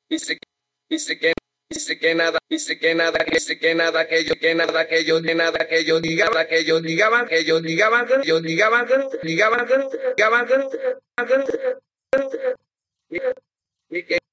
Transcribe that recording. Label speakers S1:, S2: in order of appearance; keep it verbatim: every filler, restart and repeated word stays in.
S1: Dice, dice que, dice que nada, dice que nada, dice que nada, que yo, que nada, que yo, de nada, que yo digaba, que yo digaba, que yo digaba, que yo digaba, que digaba, que digaba, que digaba, que